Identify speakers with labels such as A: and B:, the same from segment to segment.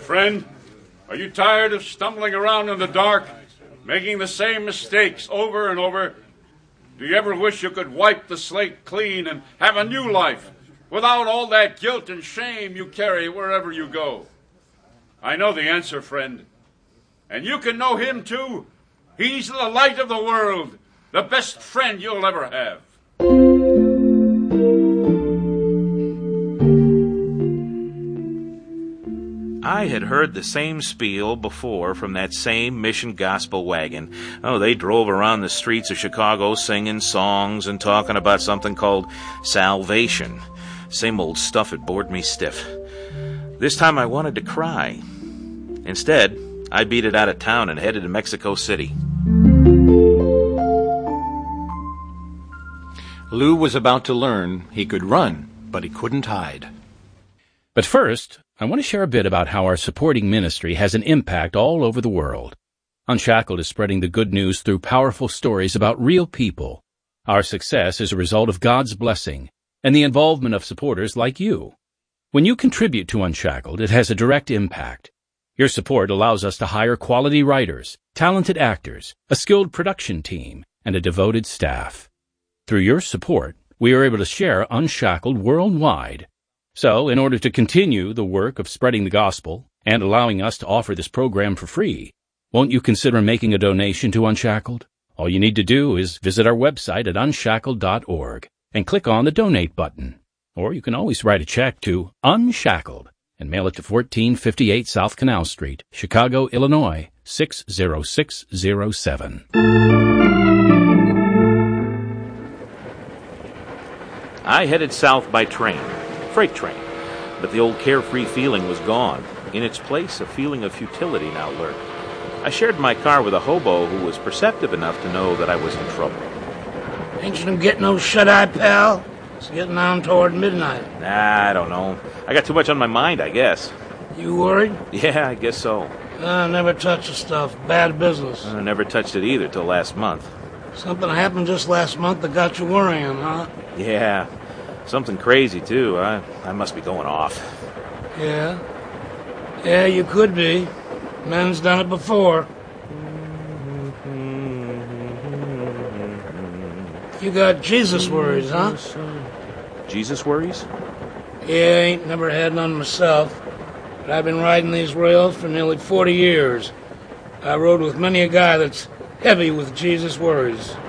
A: Friend, are you tired of stumbling around in the dark, making the same mistakes over and over? Do you ever wish you could wipe the slate clean and have a new life without all that guilt and shame you carry wherever you go? I know the answer, friend. And you can know him too. He's the light of the world, the best friend you'll ever have.
B: I had heard the same spiel before from that same Mission Gospel wagon. Oh, they drove around the streets of Chicago singing songs and talking about something called salvation. Same old stuff, it bored me stiff. This time I wanted to cry. Instead, I beat it out of town and headed to Mexico City.
C: Lou was about to learn he could run, but he couldn't hide.
D: But first, I want to share a bit about how our supporting ministry has an impact all over the world. Unshackled is spreading the good news through powerful stories about real people. Our success is a result of God's blessing and the involvement of supporters like you. When you contribute to Unshackled, it has a direct impact. Your support allows us to hire quality writers, talented actors, a skilled production team, and a devoted staff. Through your support, we are able to share Unshackled worldwide. So, in order to continue the work of spreading the gospel and allowing us to offer this program for free, won't you consider making a donation to Unshackled? All you need to do is visit our website at unshackled.org and click on the donate button. Or you can always write a check to Unshackled and mail it to 1458 South Canal Street, Chicago, Illinois, 60607.
B: I headed south by train. Freight train, but the old carefree feeling was gone. In its place, a feeling of futility now lurked. I shared my car with a hobo who was perceptive enough to know that I was in trouble.
E: Ain't you gonna get no shut-eye, pal? It's getting on toward midnight.
B: Nah, I don't know. I got too much on my mind, I guess.
E: You worried?
B: Yeah, I guess so.
E: Never touch the stuff. Bad business.
B: I never touched it either till last month.
E: Something happened just last month that got you worrying, huh?
B: Yeah. Something crazy, too. I must be going off.
E: Yeah? Yeah, you could be. Men's done it before. You got Jesus worries, huh?
B: Jesus worries?
E: Yeah, ain't never had none myself. But I've been riding these rails for nearly 40 years. I rode with many a guy that's heavy with Jesus worries.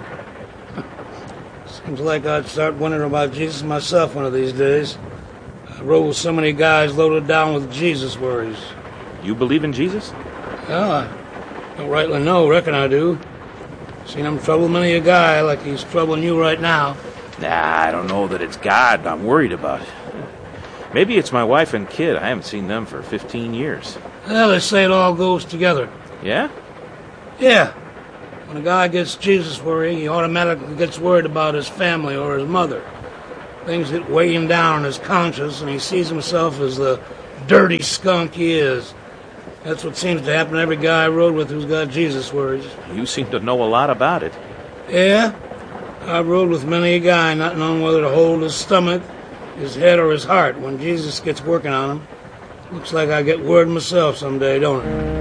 E: Seems like I'd start wondering about Jesus myself one of these days. I rode with so many guys loaded down with Jesus worries.
B: You believe in Jesus?
E: Well, I don't rightly know. Reckon I do. Seen him trouble many a guy like he's troubling you right now.
B: Nah, I don't know that it's God I'm worried about. Maybe it's my wife and kid. I haven't seen them for 15 years.
E: Well, they say it all goes together.
B: Yeah?
E: Yeah. When a guy gets Jesus worry, he automatically gets worried about his family or his mother. Things that weigh him down on his conscience, and he sees himself as the dirty skunk he is. That's what seems to happen to every guy I rode with who's got Jesus worries.
B: You seem to know a lot about it.
E: Yeah? I rode with many a guy not knowing whether to hold his stomach, his head, or his heart when Jesus gets working on him. Looks like I get worried myself someday, don't it?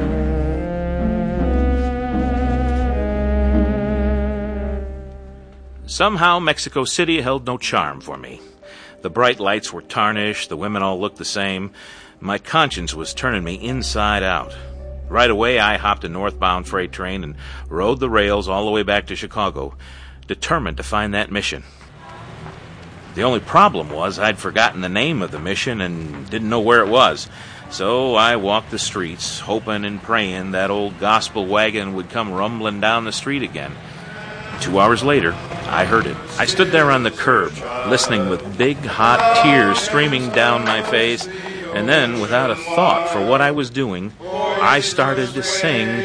B: Somehow, Mexico City held no charm for me. The bright lights were tarnished, the women all looked the same. My conscience was turning me inside out. Right away, I hopped a northbound freight train and rode the rails all the way back to Chicago, determined to find that mission. The only problem was I'd forgotten the name of the mission and didn't know where it was. So I walked the streets, hoping and praying that old gospel wagon would come rumbling down the street again. 2 hours later, I heard it. I stood there on the curb, listening with big, hot tears streaming down my face, and then, without a thought for what I was doing, I started to sing